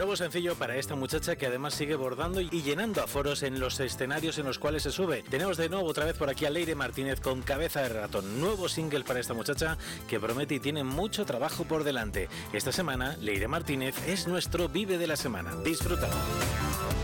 Nuevo sencillo para esta muchacha que además sigue bordando y llenando aforos en los escenarios en los cuales se sube. Tenemos de nuevo otra vez por aquí a Leire Martínez con Cabeza de Ratón. Nuevo single para esta muchacha que promete y tiene mucho trabajo por delante. Esta semana, Leire Martínez es nuestro Vive de la Semana. Disfrútalo.